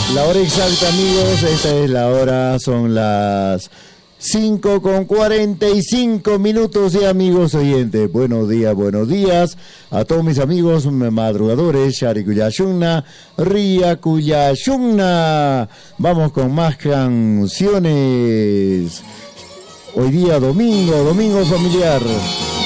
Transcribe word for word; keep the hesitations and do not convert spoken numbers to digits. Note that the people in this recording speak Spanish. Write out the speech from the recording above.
La hora exacta, amigos, esta es la hora, son las cinco con cuarenta y cinco minutos y amigos oyentes. Buenos días, buenos días a todos mis amigos madrugadores, Shari Kuyashunna, Ria Kuyashunna. Vamos con más canciones. Hoy día domingo, domingo familiar.